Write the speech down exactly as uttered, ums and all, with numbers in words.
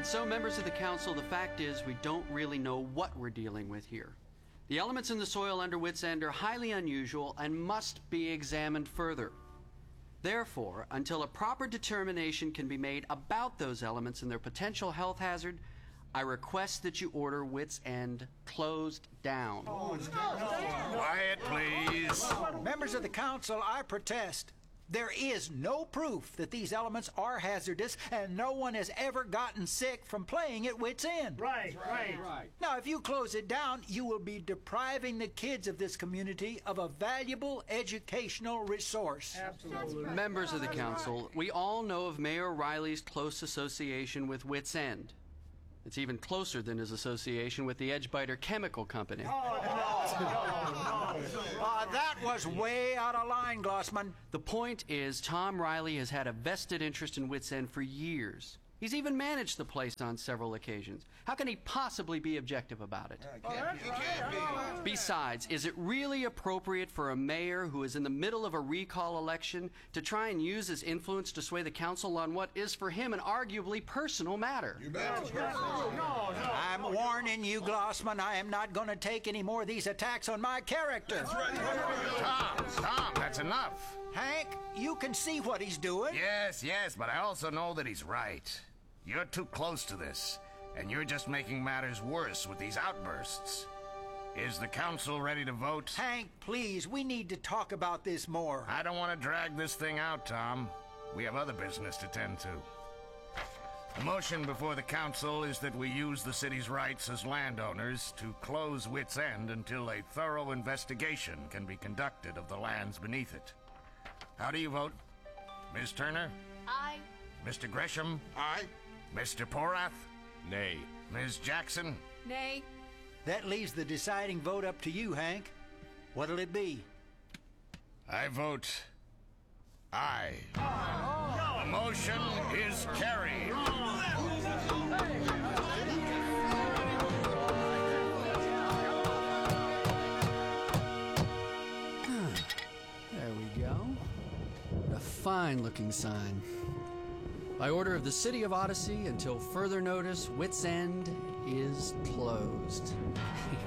And so, members of the council, the fact is we don't really know what we're dealing with here. The elements in the soil under Wits End are highly unusual and must be examined further. Therefore, until a proper determination can be made about those elements and their potential health hazard, I request that you order Wits End closed down. Quiet, please. Members of the council, I protest. There is no proof that these elements are hazardous, and no one has ever gotten sick from playing at Wits End. Right, right, right. Now, if you close it down, you will be depriving the kids of this community of a valuable educational resource. Absolutely. Members of the council, we all know of Mayor Riley's close association with Wits End. It's even closer than his association with the Edgebiter Chemical Company. Uh, that was way out of line, Glossman. The point is, Tom Riley has had a vested interest in Wits End for years. He's even managed the place on several occasions. How can he possibly be objective about it? Besides, is it really appropriate for a mayor who is in the middle of a recall election to try and use his influence to sway the council on what is for him an arguably personal matter? You bet. I'm warning you, Glossman, I am not going to take any more of these attacks on my character. Tom, Tom, that's enough. Hank, you can see what he's doing. Yes, yes, but I also know that he's right. You're too close to this, and you're just making matters worse with these outbursts. Is the council ready to vote? Hank, please, we need to talk about this more. I don't want to drag this thing out, Tom. We have other business to tend to. The motion before the council is that we use the city's rights as landowners to close Wits End until a thorough investigation can be conducted of the lands beneath it. How do you vote? Miz Turner? Aye. Mister Gresham? Aye. Mister Porath? Nay. Miz Jackson? Nay. That leaves the deciding vote up to you, Hank. What'll it be? I vote aye. The motion is carried. There we go. A fine-looking sign. By order of the City of Odyssey, until further notice, Wits End is closed.